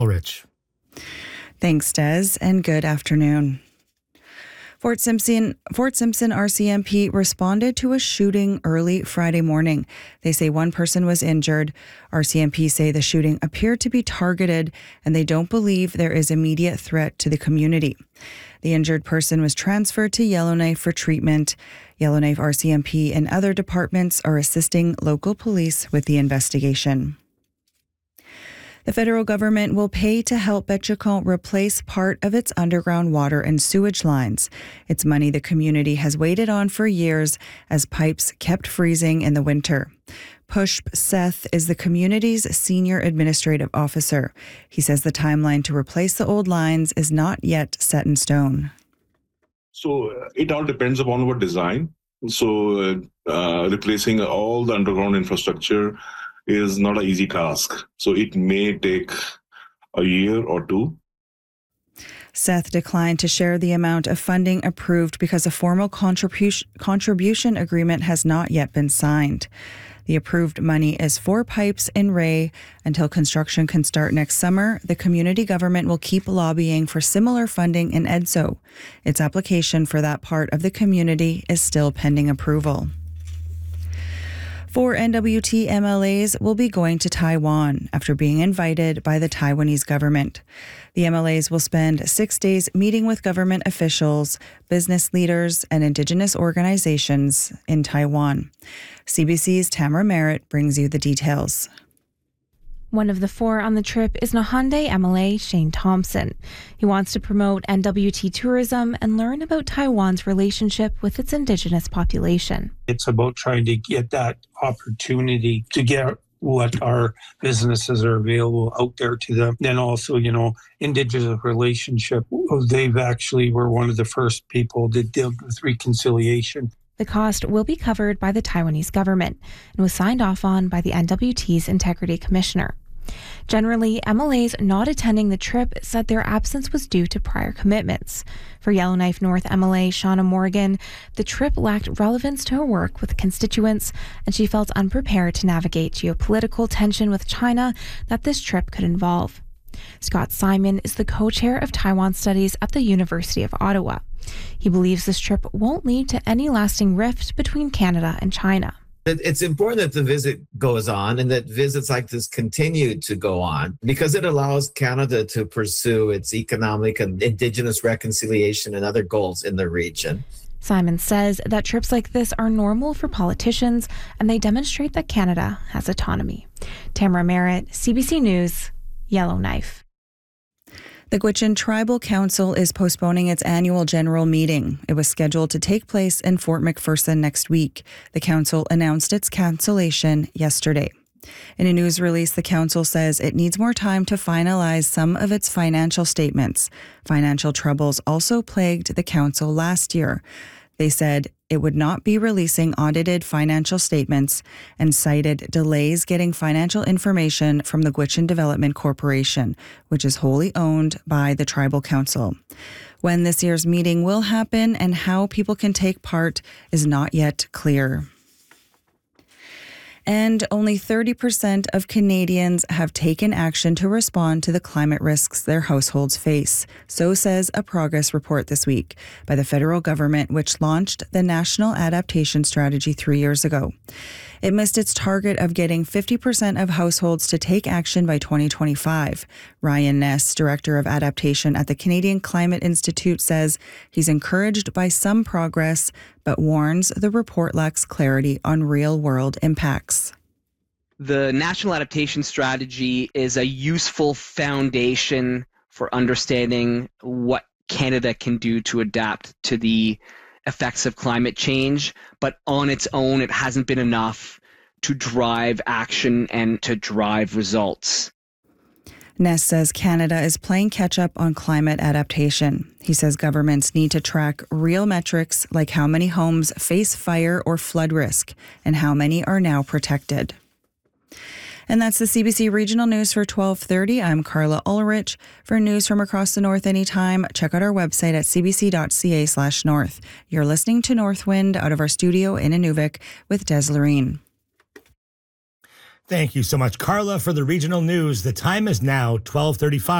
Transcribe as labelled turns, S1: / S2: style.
S1: Ulrich.
S2: Thanks, Des, and good afternoon. Fort Simpson RCMP responded to a shooting early Friday morning. They say one person was injured. RCMP say the shooting appeared to be targeted, and they don't believe there is immediate threat to the community. The injured person was transferred to Yellowknife for treatment. Yellowknife RCMP and other departments are assisting local police with the investigation. The federal government will pay to help Betchacon replace part of its underground water and sewage lines. It's money the community has waited on for years as pipes kept freezing in the winter. Pushp Seth is the community's senior administrative officer. He says the timeline to replace the old lines is not yet set in stone.
S3: So it all depends upon our design. So replacing all the underground infrastructure is not an easy task. So it may take a year or two.
S2: Seth declined to share the amount of funding approved because a formal contribution agreement has not yet been signed. The approved money is for pipes in Ray. Until construction can start next summer, the community government will keep lobbying for similar funding in EDSO. Its application for that part of the community is still pending approval. 4 NWT MLAs will be going to Taiwan after being invited by the Taiwanese government. The MLAs will spend 6 days meeting with government officials, business leaders, and Indigenous organizations in Taiwan. CBC's Tamara Merritt brings you the details.
S4: One of the 4 on the trip is Nahande MLA Shane Thompson. He wants to promote NWT tourism and learn about Taiwan's relationship with its Indigenous population.
S5: It's about trying to get that opportunity to get what our businesses are available out there to them. Then also, Indigenous relationship. They've actually were one of the first people that dealt with reconciliation.
S4: The cost will be covered by the Taiwanese government and was signed off on by the NWT's Integrity Commissioner. Generally, MLAs not attending the trip said their absence was due to prior commitments. For Yellowknife North MLA Shauna Morgan, the trip lacked relevance to her work with constituents, and she felt unprepared to navigate geopolitical tension with China that this trip could involve. Scott Simon is the co-chair of Taiwan Studies at the University of Ottawa. He believes this trip won't lead to any lasting rift between Canada and China.
S6: It's important that the visit goes on and that visits like this continue to go on because it allows Canada to pursue its economic and Indigenous reconciliation and other goals in the region.
S4: Simon says that trips like this are normal for politicians and they demonstrate that Canada has autonomy. Tamara Merritt, CBC News, Yellowknife.
S2: The Gwich'in Tribal Council is postponing its annual general meeting. It was scheduled to take place in Fort McPherson next week. The council announced its cancellation yesterday. In a news release, the council says it needs more time to finalize some of its financial statements. Financial troubles also plagued the council last year. They said it would not be releasing audited financial statements and cited delays getting financial information from the Gwich'in Development Corporation, which is wholly owned by the Tribal Council. When this year's meeting will happen and how people can take part is not yet clear. And only 30% of Canadians have taken action to respond to the climate risks their households face. So says a progress report this week by the federal government, which launched the National Adaptation Strategy 3 years ago. It missed its target of getting 50% of households to take action by 2025. Ryan Ness, Director of Adaptation at the Canadian Climate Institute, says he's encouraged by some progress, but warns the report lacks clarity on real-world impacts.
S7: The National Adaptation Strategy is a useful foundation for understanding what Canada can do to adapt to the effects of climate change, but on its own, it hasn't been enough to drive action and to drive results.
S2: Ness says Canada is playing catch-up on climate adaptation. He says governments need to track real metrics like how many homes face fire or flood risk and how many are now protected. And that's the CBC Regional News for 12:30. I'm Carla Ulrich. For news from across the North anytime, check out our website at cbc.ca/north. You're listening to Northwind out of our studio in Inuvik with Des Loreen.
S1: Thank you so much, Carla, for the regional news. The time is now 12:35.